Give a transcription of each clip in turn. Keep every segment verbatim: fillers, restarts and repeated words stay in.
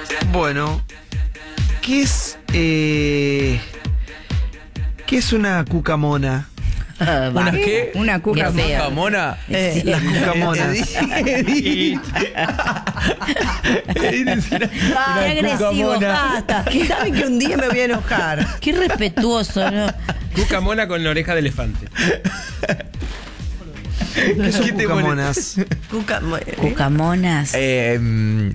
Bueno, ¿qué es eh, qué es una cucamona? ¿Una qué? Una cuca ¿Una fea. cucamona? Eh, las cucamonas. Ah, qué agresivo, basta. ¿Saben que un día me voy a enojar? Qué respetuoso, ¿no? Cucamona con la oreja de elefante. ¿Qué son cucamonas? Cuca, eh, Cucamonas. Eh, mm,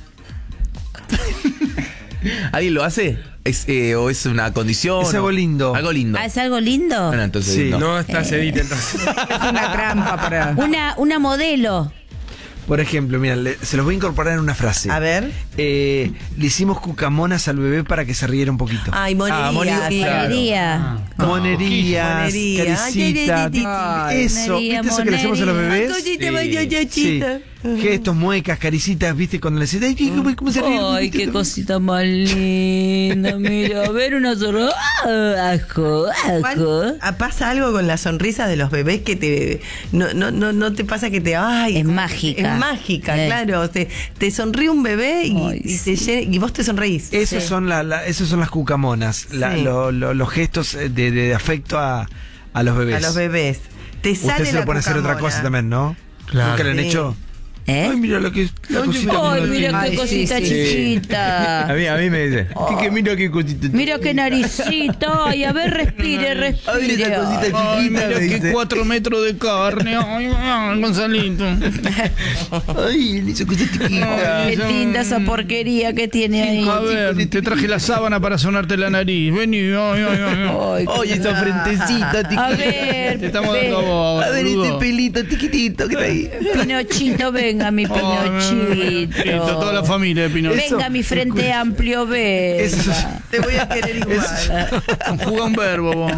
¿Alguien lo hace? ¿Es, eh, ¿O es una condición? Es algo o- lindo. Algo lindo. Ah, ¿es algo lindo? Bueno, entonces Sí. no. No está sedita entonces. Es una trampa para... Una, una modelo. Por ejemplo, mira, le- se los voy a incorporar en una frase. a ver. Eh, le hicimos cucamonas al bebé para que se riera un poquito. Ay, monerías. Ah, monerías. Claro. Monería. Monerías, Monería. caricita, Ay, ay, ay, eso, monería, ¿viste eso que le hacemos a los monería. bebés? Cosita, Sí. muchachita. Sí. Gestos, muecas, caricitas, ¿viste? Cuando le decís, ay, ¿cómo, cómo se ríe? Ay, qué cosita más linda. Mira, a ver una sonrisa. Ajo, Juan, ajo. ah, ¿pasa algo con la sonrisa de los bebés que te no no no no te pasa que te ay Es como- mágica. es mágica, Eh. claro, te, te sonríe un bebé y, Ay, y sí. te llena- y vos te sonreís. Esos Sí. son la, la- esos son las cucamonas, la- Sí. lo- lo- los gestos de, de afecto a, a los bebés. A los bebés. Te sale Usted se la lo pone a hacer otra cucamona. cosa también, ¿no? Claro. ¿Nunca le han Sí. hecho? ¿Eh? Ay, mira lo que la cosita que Ay, uno mira tiene. qué Ay, cosita sí, sí. chiquita. A mí, a mí me dice. ¿Qué, qué, mira qué cosita. Mira qué naricita. Ay, a ver, respire, respire. A ver esa cosita chiquita. me dice. cuatro metros de carne. Ay, ay, Gonzalito. Ay, le hizo cosita chiquita. Qué linda esa porquería que tiene ahí. A ver, te traje la sábana para sonarte la nariz. Vení, ay, ay, ay. Ay, qué- Ay, esa frentecita, a tiquita. ver, Te estamos ven, dando a vos, A ver boludo. este pelito chiquitito que está ahí. Pinochito, venga mi Listo, toda la Pinochito. familia de Pinocho. Venga mi frente amplio, venga. Eso- Te voy a querer igual. Conjuga un verbo, vos.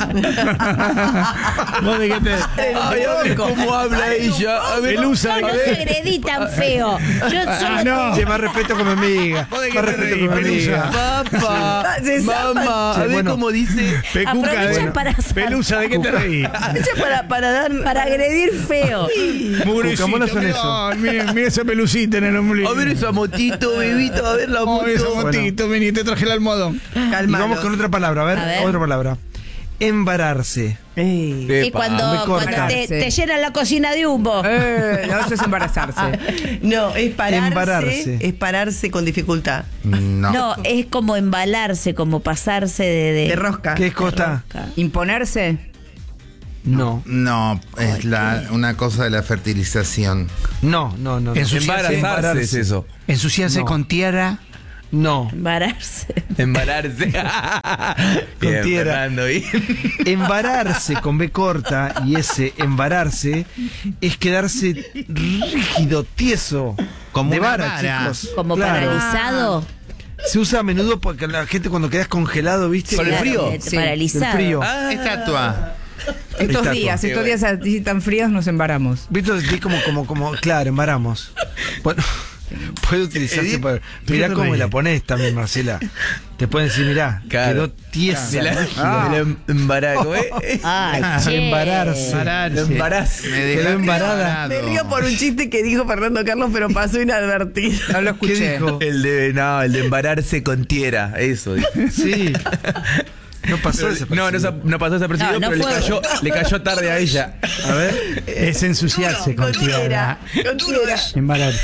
Vos de qué te... Ay, a ver cómo habla ella. A ver, Pelusa, No a te ver. agredí tan feo. Yo solo Ah, no. Che, más respeto con mi amiga. ¿Vos de qué Más te respeto reís, con mi Pelusa? amiga. Papá, Se zapa. mamá, a Che, ver bueno. cómo dice. Pecuca, Aprovecha bueno. para hacer- Pelusa, ¿de qué te reí? Ella para para dar para agredir feo. Mugrecita, Cucamonas son mirá, eso. Mira, mira esa pelucita en el ombligo. A ver esa motito, bebito, a ver la moto. Ay, esa Bueno. motito, vení, te traje el almohadón. Y calma. vamos con otra palabra, a ver, A ver. otra palabra. Embararse. Y Epa. cuando, me corta. cuando te, te llenan la cocina de humo. Eh, no, eso es embarazarse. No, es pararse, Embararse. es pararse con dificultad. No. No, es como embalarse, como pasarse de... de- De rosca. ¿Qué es Costa? Imponerse. No. No, es la, una cosa de la fertilización. No, no, no. no. Embarazarse, Embararse. es eso. Ensuciarse No. con tierra. No. Embararse. Embararse. Bien, tierra. Fernando, bien. Embararse con B corta y ese embararse es quedarse rígido, tieso. Como de una vara, vara. chicos. Como Claro. paralizado. Se usa a menudo porque la gente cuando quedas congelado, ¿viste? Con el Claro, frío. eh, Sí, Paralizado. del frío. Ah. Estatua. Estos Estatua. días, estos días así tan fríos nos embaramos. ¿Viste? Es como, como, como, claro, embaramos. Bueno, puede utilizarse Edith, para. Mirá te cómo reís? la pones también, Marcela. Te pueden decir, mirá, Claro. quedó tiesa. Me la, rígida. me la embarazo, ¿eh? Ay, che. Embararse. Me embarazo. Me Quedó dejaste embarada. Me varado. río por un chiste que dijo Fernando Carlos, pero pasó inadvertido. No lo ¿Qué escuché. dijo? El de, no, el de embararse con tierra, eso. Sí. No pasó esa No, no, sa- no pasó desapercibido, No, no pero fue. le cayó, le cayó tarde a ella. A ver. Es ensuciarse con tierra. Con tierra. Embararse.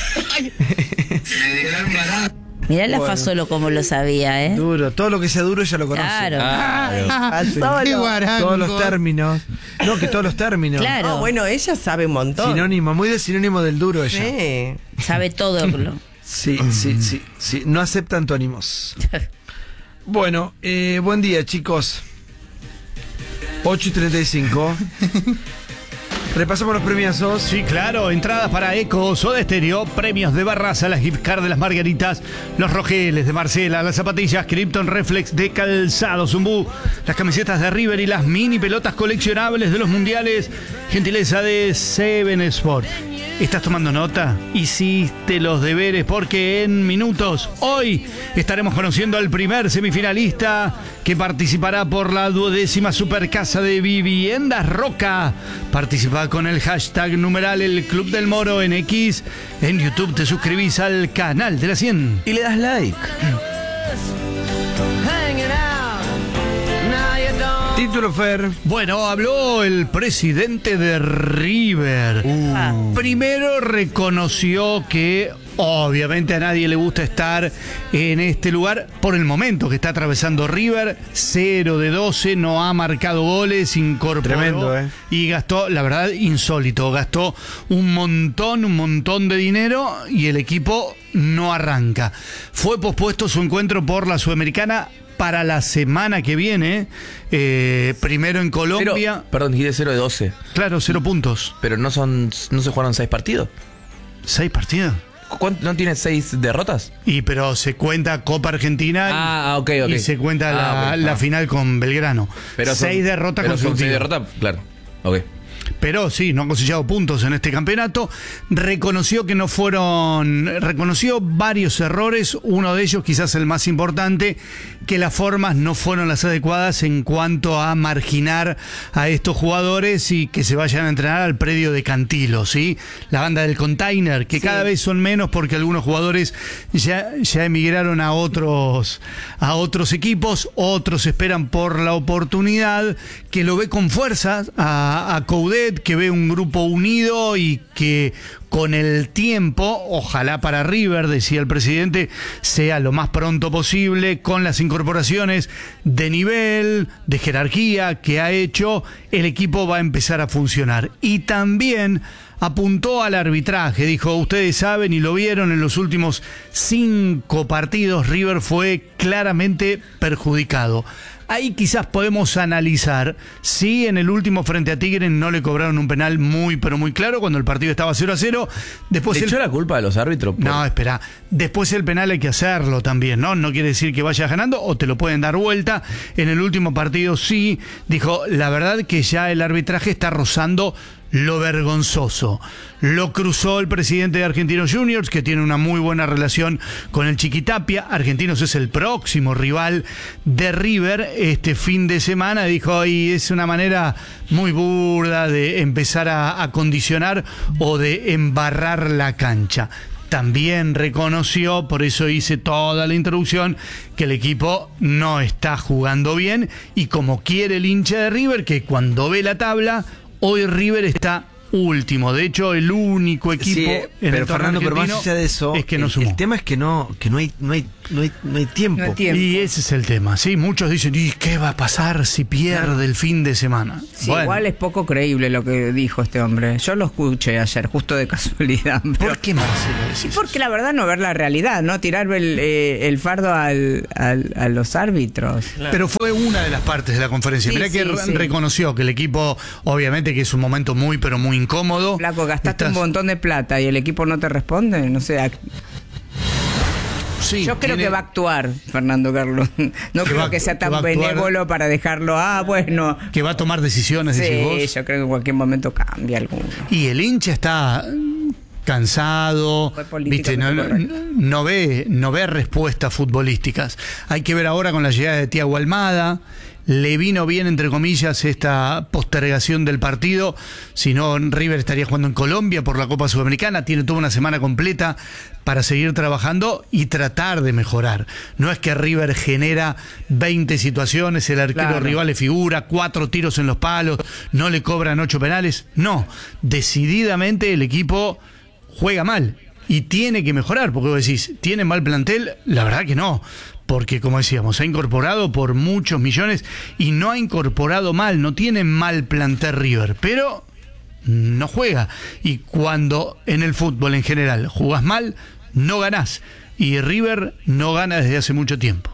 Mirá la Bueno. Fasolo como lo sabía, ¿eh? Duro. Todo lo que sea duro ya lo conoce. Claro. Pasó, Qué ¿no? guarango. Todos los términos. No, que todos los términos. Claro. Ah, bueno, ella sabe un montón. Sinónimo, muy de sinónimo del duro ella. Sí. Sabe todo. Lo- Sí, sí, sí, sí. No acepta antónimos. Bueno, eh, buen día, chicos. ocho y treinta y cinco. Repasamos los premiazos. Sí, claro, entradas para Eco, Soda Estéreo, premios de Barraza, las gift card de las Margaritas, los rojeles de Marcela, las zapatillas Krypton Reflex de Calzado Zumbú, las camisetas de River y las mini pelotas coleccionables de los mundiales, gentileza de Seven Sport. ¿Estás tomando nota? Hiciste los deberes porque en minutos, hoy, estaremos conociendo al primer semifinalista que participará por la duodécima Supercasa de Viviendas Roca. Participa con el hashtag numeral El Club del Moro en X. En YouTube te suscribís al canal de la cien. Y le das like. Título, Fer. Bueno, habló el presidente de River. Uh. Primero reconoció que obviamente a nadie le gusta estar en este lugar por el momento que está atravesando River. cero de doce, no ha marcado goles, incorporó. Tremendo, ¿eh? Y gastó, la verdad, insólito. Gastó un montón, un montón de dinero y el equipo no arranca. Fue pospuesto su encuentro por la Sudamericana para la semana que viene, eh, primero en Colombia. Cero, perdón, dijiste cero de doce. Claro, cero puntos. Pero no son, no se jugaron seis partidos. ¿Seis partidos? ¿Cuánto, ¿No tiene seis derrotas? Y pero se cuenta Copa Argentina Ah, ok, ok. y se cuenta Ah, la, ok, la ah. final con Belgrano. Pero son- seis derrotas pero son seis consecutivas. derrotas, claro. Ok. Pero sí, no ha cosechado puntos en este campeonato. Reconoció que no fueron. Reconoció varios errores. Uno de ellos, quizás el más importante, que las formas no fueron las adecuadas en cuanto a marginar a estos jugadores y que se vayan a entrenar al predio de Cantilo, ¿sí? La banda del Container, que Sí. cada vez son menos porque algunos jugadores ya, ya emigraron a otros, a otros equipos, otros esperan por la oportunidad, que lo ve con fuerza a, a Coudet, que ve un grupo unido y que con el tiempo, ojalá para River, decía el presidente, sea lo más pronto posible, con las incorporaciones de nivel, de jerarquía que ha hecho, el equipo va a empezar a funcionar. Y también apuntó al arbitraje, dijo, ustedes saben y lo vieron en los últimos cinco partidos, River fue claramente perjudicado. Ahí quizás podemos analizar si en el último frente a Tigre no le cobraron un penal muy pero muy claro cuando el partido estaba cero a cero. Después ¿Le el... echó la culpa a los árbitros? por- No, espera. Después el penal hay que hacerlo también, ¿no? No quiere decir que vayas ganando o te lo pueden dar vuelta. En el último partido sí, dijo, la verdad que ya el arbitraje está rozando lo vergonzoso. Lo cruzó el presidente de Argentinos Juniors, que tiene una muy buena relación con el Chiquitapia. Argentinos es el próximo rival de River este fin de semana. Dijo, y es una manera muy burda de empezar a, a condicionar o de embarrar la cancha. También reconoció, por eso hice toda la introducción, que el equipo no está jugando bien y como quiere el hincha de River, que cuando ve la tabla, hoy River está último. De hecho, el único equipo Sí, en pero el torneo Fernando, pero más argentino allá de eso, es que no el, sumó. el tema es que no, que no hay, no hay, no hay, no hay tiempo. No hay tiempo. Y ese es el tema, sí. Muchos dicen, ¿y qué va a pasar si pierde el fin de semana? Sí, Bueno, igual es poco creíble lo que dijo este hombre. Yo lo escuché ayer, justo de casualidad. pero- ¿por qué Marcelo decís Y eso? porque la verdad no ver la realidad, ¿no? Tirar el, eh, el fardo al, al- a los árbitros. Pero fue una de las partes de la conferencia. Sí, Mirá que sí, re- sí. reconoció que el equipo, obviamente que es un momento muy, pero muy incómodo. Flaco, gastaste Estás- un montón de plata y el equipo no te responde. No sé. ac- Sí, Yo creo tiene- que va a actuar, Fernando Carlos. No Que creo va- que sea que tan va a actuar. benévolo para dejarlo. Ah, bueno. que va a tomar decisiones, decís Sí, vos. yo creo que en cualquier momento cambia alguno. Y el hincha está cansado, Fue viste, no, no, políticamente no ve, no ve respuestas futbolísticas. Hay que ver ahora con la llegada de Thiago Almada. Le vino bien, entre comillas, esta postergación del partido. Si no, River estaría jugando en Colombia por la Copa Sudamericana. Tiene toda una semana completa para seguir trabajando y tratar de mejorar. No es que River genera veinte situaciones, el arquero Claro. rival le figura, cuatro tiros en los palos, no le cobran ocho penales. No, decididamente el equipo juega mal y tiene que mejorar, porque vos decís, ¿tiene mal plantel? La verdad que no, porque como decíamos, ha incorporado por muchos millones y no ha incorporado mal, no tiene mal plantel River, pero no juega. Y cuando en el fútbol en general jugás mal, no ganás. Y River no gana desde hace mucho tiempo.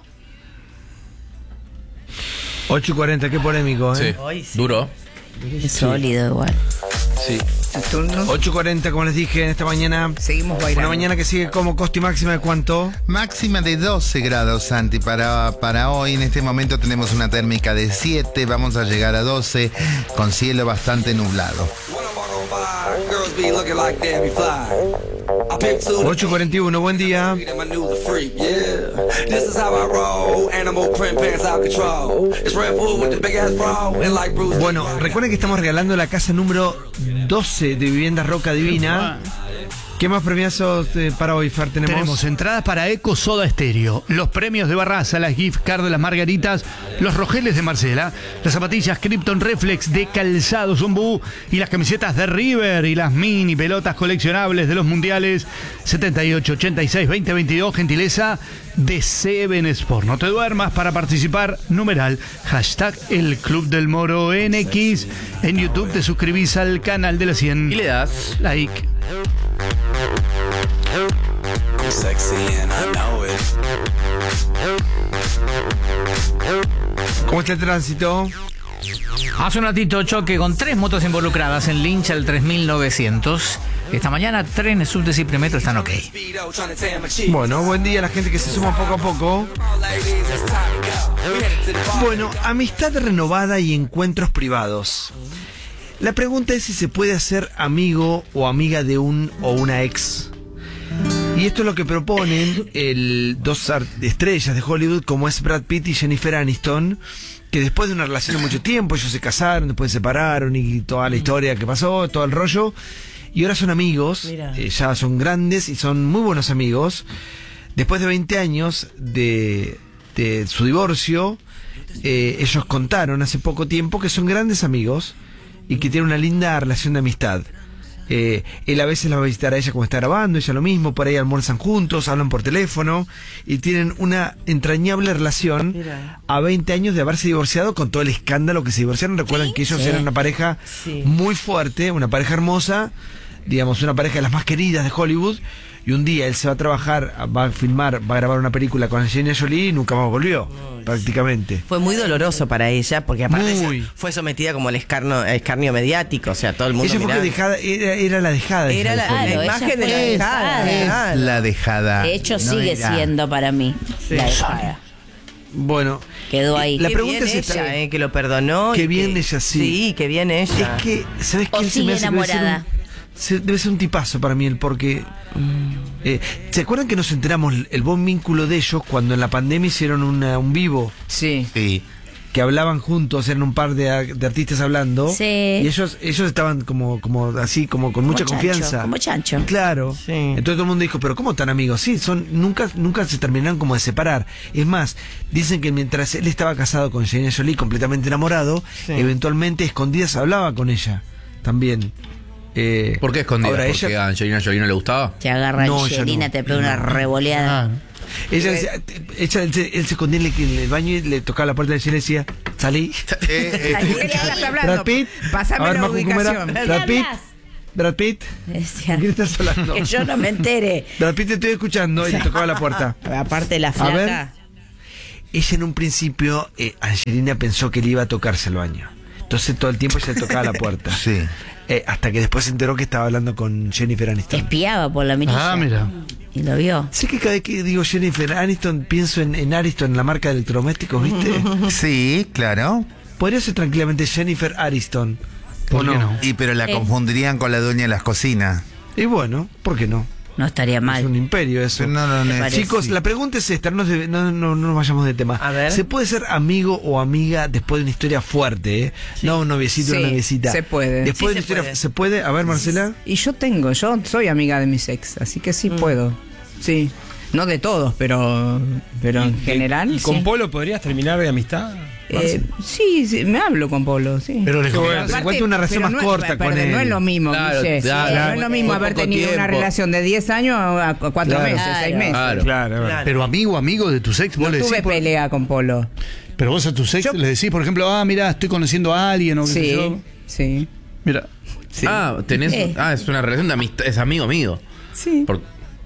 ocho y cuarenta, qué polémico, ¿eh? Sí. Hoy sí. Duro. Es sólido igual. Sí. Tu turno. ocho y cuarenta, como les dije en esta mañana. Seguimos bailando. Una mañana que sigue como costi máxima de cuánto. Máxima de doce grados, Santi, para, para hoy. En este momento tenemos una térmica de siete, vamos a llegar a doce, con cielo bastante nublado. ocho cuarenta y uno, buen día. Bueno, recuerden que estamos regalando la casa número doce de Viviendas Roca Divina. ¿Qué más premiazos eh, para hoy, Fer, tenemos? Tenemos entradas para Eco Soda Estéreo, los premios de Barraza, las gift card de las Margaritas, los rogeles de Marcela, las zapatillas Krypton Reflex de Calzado Zumbú y las camisetas de River y las mini pelotas coleccionables de los mundiales setenta y ocho, ochenta y seis, veinte veintidós, gentileza de Seven Sport. No te duermas, para participar, numeral, hashtag el Club del Moro en X. En YouTube te suscribís al canal de la cien. Y le das like. ¿Cómo está el tránsito? Hace un ratito choque con tres motos involucradas en Lynch al tres mil novecientos. Esta mañana trenes, subtes y premetro están ok. Bueno, buen día a la gente que se suma poco a poco. Bueno, amistad renovada y encuentros privados. La pregunta es si se puede hacer amigo o amiga de un o una ex. Y esto es lo que proponen el, dos estrellas de Hollywood, como es Brad Pitt y Jennifer Aniston, que después de una relación de mucho tiempo, ellos se casaron, después se separaron y toda la historia que pasó, todo el rollo, y ahora son amigos, eh, ya son grandes y son muy buenos amigos. Después de veinte años de, de su divorcio, eh, ellos contaron hace poco tiempo que son grandes amigos y que tienen una linda relación de amistad. Eh, él a veces la va a visitar a ella cuando está grabando, ella lo mismo, por ahí almuerzan juntos, hablan por teléfono y tienen una entrañable relación. Mira. A veinte años de haberse divorciado, con todo el escándalo que se divorciaron. Recuerdan, ¿sí?, que ellos, sí, eran una pareja, sí, muy fuerte, una pareja hermosa, digamos, una pareja de las más queridas de Hollywood. Y un día él se va a trabajar, va a filmar, va a grabar una película con Angelina Jolie y nunca más volvió, oh, prácticamente. Fue muy doloroso para ella, porque aparte muy. fue sometida como el escarnio, escarnio mediático, o sea, todo el mundo ella fue miraba. dejada, era, era la dejada. Era la, de la imagen de la dejada. dejada. La dejada. De hecho, no sigue era. siendo para mí, sí, la dejada. Bueno, quedó ahí. La qué pregunta bien es ella, esta, eh, que lo perdonó. Qué y bien que, ella, sí. Sí, qué bien ella. Es que, ¿sabes qué? O Se sigue me hace- debe ser un- enamorada. se- Debe ser un tipazo para mí él, porque eh, ¿se acuerdan que nos enteramos el buen vínculo de ellos cuando en la pandemia hicieron una, un vivo? Sí. Sí. Que hablaban juntos, eran un par de, de artistas hablando. Sí. Y ellos ellos estaban como como así, como con mucha chancho, confianza. como chancho. Claro. Sí. Entonces todo el mundo dijo, pero ¿cómo tan amigos? Sí, son nunca nunca se terminaron como de separar. Es más, dicen que mientras él estaba casado con Angelina Jolie, completamente enamorado, Sí. eventualmente escondidas hablaba con ella también. Eh, ¿Por qué escondida? ahora ¿Porque ella- a Angelina Jolie no le gustaba? Te agarra No, ella Angelina, no. te pega una revoleada. Ella decía, ella, él, se- él se escondía en el, en el baño y le tocaba la puerta de ella y le decía, salí. Eh, ¿A quién eh, le estás hablando? Brad Pitt. Pasame A ver, la Macu, ¿cómo era? ubicación. Brad Pitt. hablas? Brad Pitt. Decía, ¿Con quién estás hablando? que yo no me entere. Brad Pitt, te estoy escuchando y le tocaba la puerta. Aparte de la A ver. flaca. Ella en un principio, eh, Angelina pensó que le iba a tocarse el baño. Entonces todo el tiempo ella le tocaba la puerta. sí. Eh, hasta que después se enteró que estaba hablando con Jennifer Aniston. Espiaba por la mirilla. Ah, mira. Y lo vio. Sé que cada vez que digo Jennifer Aniston pienso en, en Ariston, la marca de electrodomésticos, ¿viste? Sí, claro. Podría ser tranquilamente Jennifer Aniston. ¿Por ¿O qué no? Y pero la Eh. confundirían con la dueña de las cocinas. Y bueno, ¿por qué no? No estaría Es un mal. imperio eso. No, no, no, parece? Chicos, la pregunta es esta, no, nos debe- no, no, no nos vayamos de tema. A ver. ¿Se puede ser amigo o amiga después de una historia fuerte? ¿Eh? No un noviecito o Sí, una noviecita. se puede. Después Sí, de una se historia, puede. ¿se puede? A ver, Marcela. Y yo tengo, yo soy amiga de mis ex, así que sí puedo. Sí. No de todos, pero, pero en general. ¿Y con sí. Polo podrías terminar de amistad? Eh, sí, sí, me hablo con Polo, sí. Pero le Bueno, Aparte, cuenta una relación pero más no es- corta pero con él. no es lo mismo, Claro, Guille. claro, no es lo mismo fue haber poco tenido una tiempo. relación de diez años a a cuatro Claro. meses, seis meses. Claro. Claro, Claro. Pero amigo, amigo de tus ex, vos No le decís. tuve por- pelea con Polo. Pero vos a tus ex Yo- le decís, por ejemplo, ah, mira, estoy conociendo a alguien o qué sé Sí, yo. sí. Mira. Ah, tenés. Eh. Ah, es una relación de amistad. Es amigo mío. Sí. Por-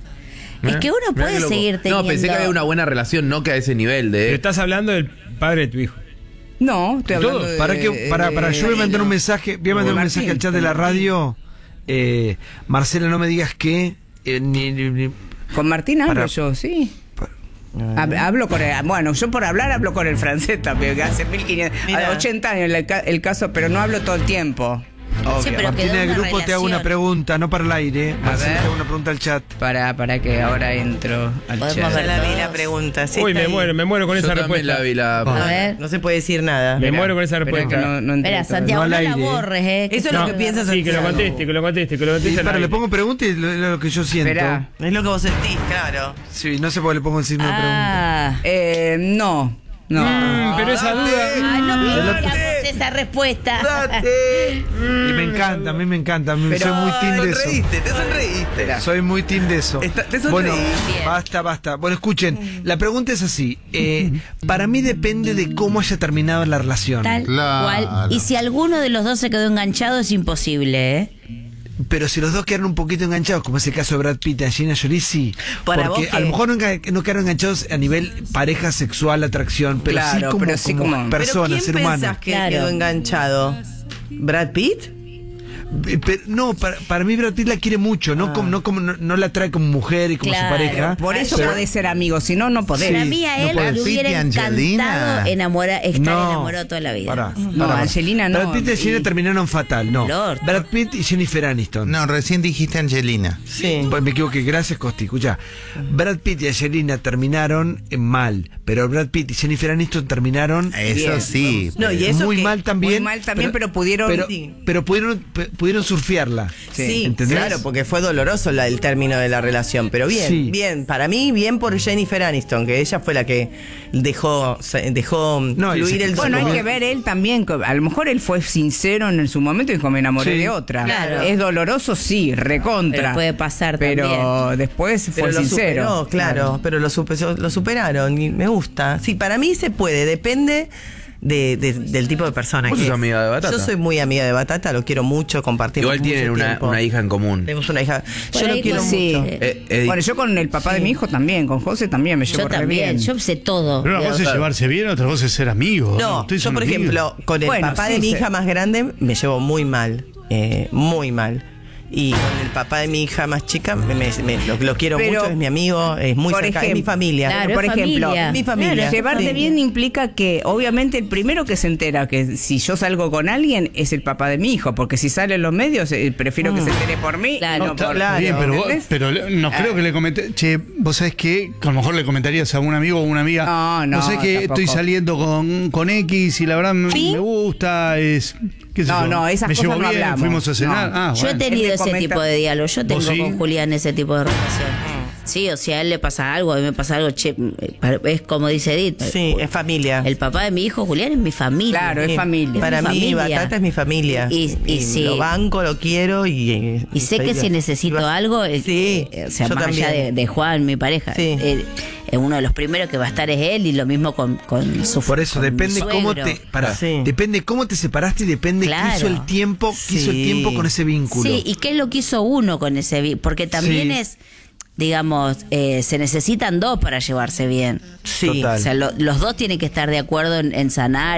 Es que uno Mirá puede qué loco. seguir teniendo. No, pensé que había una buena relación, no que a ese nivel Pero de. estás hablando del padre de tu hijo. No, estoy hablando Todo. de... Para que, para, para, yo voy a mandar un mensaje, voy a mandar un Martín, mensaje al chat de la radio. Eh, Marcela, no me digas que eh, ni, ni- ni- Con Martín hablo Para- yo, sí. Hab- Hablo con el, bueno, yo por hablar hablo con el francés también, que hace mil quinientos, Mira. ochenta años el, ca- el caso, pero no hablo todo el tiempo. Sí, pero Martina quedó del una grupo, te hago una relación. pregunta, no para el aire. A Marcela, ver. te hago una pregunta al chat. Para, para que ahora entro al Podemos chat. Ya ver la vi todos. la pregunta. Sí, Uy, está me ahí. muero, me muero con Yo esa también respuesta. la vi la. A ver. No se puede decir nada. Me muero con esa Espera respuesta. que no, no entré Espera, todavía. Santiago, No no, al la aire. borres, ¿eh? Eso es lo que piensas. Sí, que lo Santiago. conteste, que lo conteste, que lo conteste. Sí, al para, le aire. pongo pregunta y lo, lo que yo siento. Espera. Es lo que vos sentís, claro. Sí, no sé por qué le pongo el signo de pregunta. Ah. Eh, no. No. Mm, pero esa duda. Ay, no queríamos esa respuesta. Y me encanta, a mí me encanta. A mí soy muy team de eso. sonreíste, te sonreíste. Soy muy team de eso. Está- te sonreí. Bueno, Bien. basta, basta. Bueno, escuchen, la pregunta es así. Eh, para mí depende de cómo haya terminado la relación. Tal Claro. cual. Y si alguno de los dos se quedó enganchado, es imposible, ¿eh? Pero si los dos quedaron un poquito enganchados, como es el caso de Brad Pitt y Angelina Jolie, sí. Para Porque vos, ¿qué? a lo mejor no, enga- no quedaron enganchados a nivel pareja sexual, atracción, pero sí Claro, como, pero sí como como- persona, ¿Pero ser quién humano. pensás que Claro. quedó enganchado? ¿Brad Pitt? Eh, pero no, para, para mí Brad Pitt la quiere mucho, no, como, no, como, no, no la trae como mujer y como Claro, su pareja. Por eso pero- podés ser amigo, si no, no podés. Para mí a no él puede. le hubiera Pitt y Angelina. encantado enamorar, estar No. enamorado toda la vida. Pará, No, pará. Angelina no. Brad Pitt y Angelina Y- terminaron fatal, no. Lord. Brad Pitt y Jennifer Aniston. No, recién dijiste Angelina. Sí. Pues me equivoqué, gracias Costi. Escucha, Brad Pitt y Angelina terminaron eh, mal, pero Brad Pitt y Jennifer Aniston terminaron Eso Bien. sí. No, y eso muy que- mal también. muy mal también, pero pudieron- Pero, Sí. pero pudieron, p- pudieron surfearla. Sí, ¿entendés? claro, porque fue doloroso la- el término de la relación. Pero bien, Sí. bien. Para mí, bien por Jennifer Aniston, que ella fue la que dejó, se- dejó No, y fluir se- el Bueno, hay dolor. que ver él también. co- A lo mejor él fue sincero en su momento y dijo, me enamoré Sí. de otra. Claro. Es doloroso, sí, recontra. Pero puede pasar Pero también. después Pero fue lo sincero. superó, claro, pero lo, supe- lo superaron y me gusta. Sí, para mí se puede, depende de, de- del tipo de persona ¿Vos que sos es. amiga de Batata? Yo soy muy amiga de Batata, lo quiero mucho, compartimos Igual tienen mucho una, tiempo. una hija en común. Tenemos una hija. Por Yo lo ahí quiero con- Sí. mucho. Eh, Edith. Bueno, yo con el papá de mi hijo también, con José también me llevo Yo re también, bien. yo sé todo. Pero una de cosa es otro. llevarse bien, otra cosa es ser amigo. No, Ustedes yo son por amigos. ejemplo, con el Bueno, papá sí, de mi sí. hija más grande me llevo muy mal, eh, muy mal. Y con el papá de mi hija más chica me, me- me- lo, lo quiero Pero, mucho, es mi amigo, es muy por cercano, es mi ejemplo, familia. Claro, por es ejemplo, familia. mi familia. Claro, es Llevarte familia. bien implica que, obviamente, el primero que se entera que si yo salgo con alguien es el papá de mi hijo, porque si sale en los medios, eh, prefiero que se entere por mí. Claro. y No, no por, está bien, pero, vos- ¿entendés? pero le- no Ah. creo que le comenté. Che, vos sabés que a lo mejor le comentarías a un amigo o una amiga. No, no, Vos sabés que tampoco. estoy saliendo con, con X y la verdad me, ¿Sí? me gusta. Es, qué sé No, yo, no, esas me cosas llevo no bien, hablamos. fuimos a cenar. No. Ah, Yo he bueno. tenido Él me ese comenta- tipo de diálogo. Yo tengo ¿Vos sí? con Julián ese tipo de relación. Sí, o sea, a él le pasa algo, a mí me pasa algo. Che, es como dice Edith. Sí, es familia. El papá de mi hijo, Julián, es mi familia. Claro, es Sí, familia. Para mi mí, familia. Batata es mi familia. Y- y sí. Lo banco, lo quiero y. Y sé que si necesito algo, eh, Sí, eh, o sea, yo más allá de, también. de Juan, mi pareja, Sí. eh, eh, uno de los primeros que va a estar es él y lo mismo con, con su Por eso, con depende mi cómo suegro. te. Pará, Sí. depende cómo te separaste y depende Claro. qué hizo el tiempo, qué hizo el Sí. tiempo con ese vínculo. Sí, y qué es lo que hizo uno con ese vi- porque también Sí. es, digamos, eh, se necesitan dos para llevarse bien. Sí. Total. O sea, lo- los dos tienen que estar de acuerdo en, en sanar